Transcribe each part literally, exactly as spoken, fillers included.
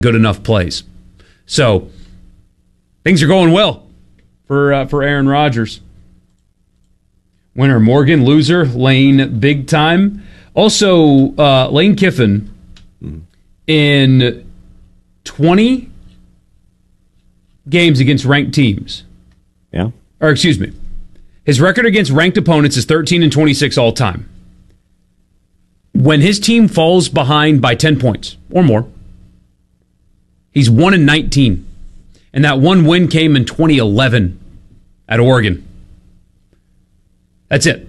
good enough plays. So things are going well for uh, for Aaron Rodgers. Winner Morgan, loser Lane, big time. Also, uh, Lane Kiffin in twenty games against ranked teams. Yeah. Or excuse me. His record against ranked opponents is thirteen and twenty-six all time. When his team falls behind by ten points or more, he's one and nineteen. And that one win came in twenty eleven at Oregon. That's it.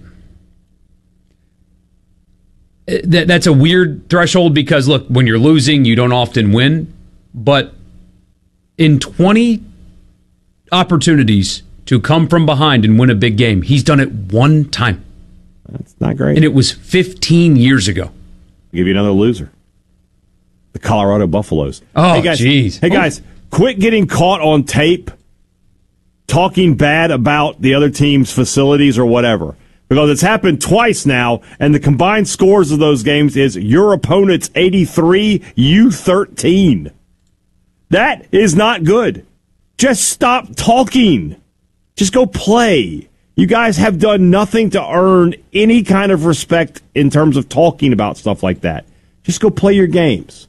That, that's a weird threshold because, look, when you're losing, you don't often win. But in twenty opportunities to come from behind and win a big game, he's done it one time. That's not great. And it was fifteen years ago. I'll give you another loser. The Colorado Buffaloes. Oh, hey guys, jeez. Hey, guys, oh. Quit getting caught on tape talking bad about the other team's facilities or whatever. Because it's happened twice now, and the combined scores of those games is your opponent's eighty-three, you thirteen. That is not good. Just stop talking. Just go play. You guys have done nothing to earn any kind of respect in terms of talking about stuff like that. Just go play your games.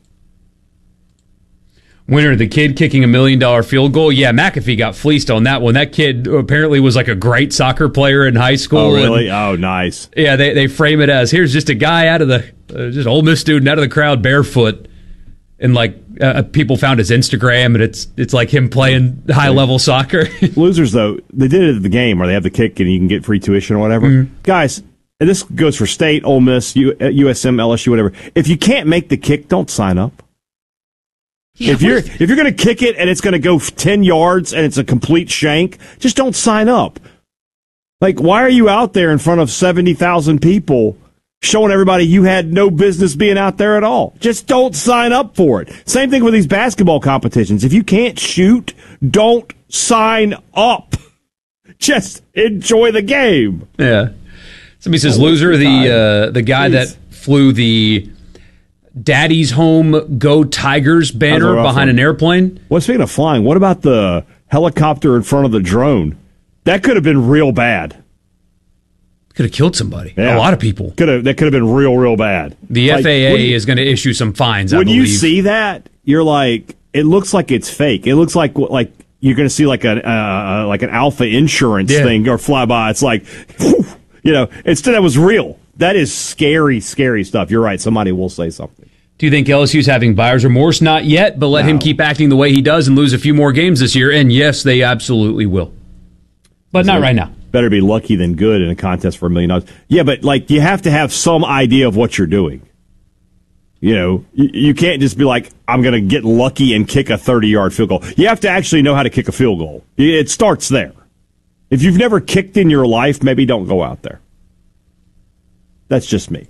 Winner, the kid kicking a million dollar field goal. Yeah, McAfee got fleeced on that one. That kid apparently was like a great soccer player in high school. Oh, really? And, oh, nice. Yeah, they, they frame it as, here's just a guy out of the, uh, just Ole Miss student out of the crowd barefoot. And like, uh, people found his Instagram, and it's it's like him playing high level soccer. Losers, though, they did it at the game where they have the kick and you can get free tuition or whatever. Mm-hmm. Guys, and this goes for State, Ole Miss, U- USM, L S U, whatever. If you can't make the kick, don't sign up. Yeah, if you're if you're going to kick it and it's going to go ten yards and it's a complete shank, just don't sign up. Like, why are you out there in front of seventy thousand people showing everybody you had no business being out there at all? Just don't sign up for it. Same thing with these basketball competitions. If you can't shoot, don't sign up. Just enjoy the game. Yeah. Somebody says, oh, loser, the uh, the guy Jeez. that flew the Daddy's Home Go Tigers banner behind an airplane. Well, speaking of flying, what about the helicopter in front of the drone? That could have been real bad. Could have killed somebody. Yeah. A lot of people. Could have. That could have been real, real bad. The like, F A A you, is going to issue some fines, I when believe. you see that, you're like, it looks like it's fake. It looks like like you're going to see like a uh, like an Alpha Insurance yeah. thing or fly by. It's like, whew, you know, instead that was real. That is scary, scary stuff. You're right. Somebody will say something. Do you think L S U's having buyer's remorse? Not yet, but let no. him keep acting the way he does and lose a few more games this year. And yes, they absolutely will. But not right now. Better be lucky than good in a contest for a million dollars. Yeah, but like you have to have some idea of what you're doing. You know, you, you can't just be like, I'm going to get lucky and kick a thirty-yard field goal. You have to actually know how to kick a field goal. It starts there. If you've never kicked in your life, maybe don't go out there. That's just me.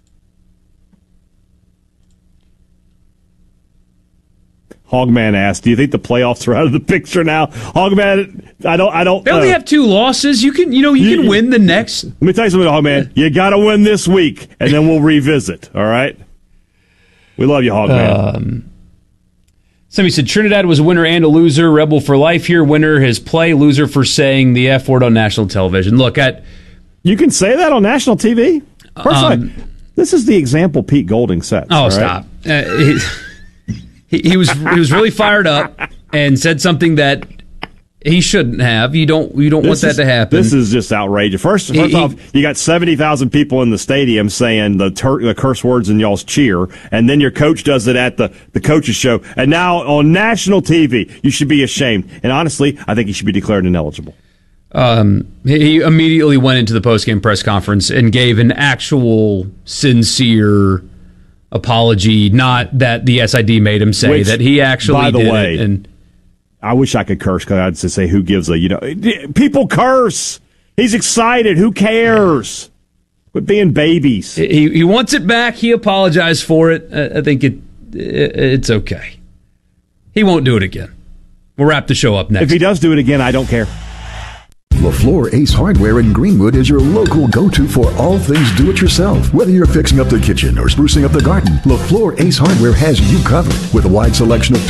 Hogman asked, "Do you think the playoffs are out of the picture now?" Hogman, I don't, I don't. They only uh, have two losses. You can, you know, you, you can win the next. Let me tell you something, Hogman. You got to win this week, and then we'll revisit. All right. We love you, Hogman. Um, somebody said Trinidad was a winner and a loser. Rebel for life here. Winner his play. Loser for saying the F word on national television. Look at. You can say that on national T V. First um, all, this is the example Pete Golding sets. Oh, right? stop. Uh, he, he, he was he was really fired up and said something that he shouldn't have. You don't you don't this want is, that to happen. This is just outrageous. First, first he, off, you got seventy thousand people in the stadium saying the, ter- the curse words in y'all's cheer, and then your coach does it at the, the coaches show. And now on national T V, you should be ashamed. And honestly, I think he should be declared ineligible. Um, he immediately went into the postgame press conference and gave an actual sincere apology, not that the S I D made him say. Which, that he actually by the did way, it. And I wish I could curse because I'd just say, who gives a, you know, people curse. He's excited. Who cares? Quit being babies. He he wants it back. He apologized for it. I think it, it it's okay. He won't do it again. We'll wrap the show up next. If he does do it again, I don't care. LaFleur Ace Hardware in Greenwood is your local go-to for all things do-it-yourself. Whether you're fixing up the kitchen or sprucing up the garden, LaFleur Ace Hardware has you covered with a wide selection of